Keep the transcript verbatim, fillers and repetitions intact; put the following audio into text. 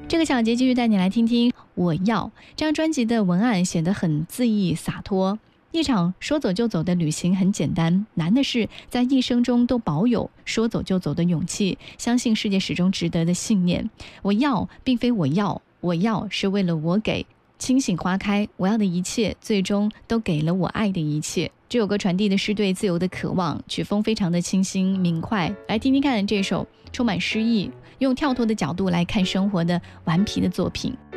这个小节继续带你来听听我要。这张专辑的文案显得很恣意洒脱，一场说走就走的旅行很简单，难的是在一生中都保有说走就走的勇气，相信世界始终值得的信念。我要并非我要，我要是为了我给。清醒花开，我要的一切最终都给了我爱的一切。这首歌传递的是对自由的渴望，曲风非常的清新明快。来听听看这首充满诗意，用跳脱的角度来看生活的顽皮的作品。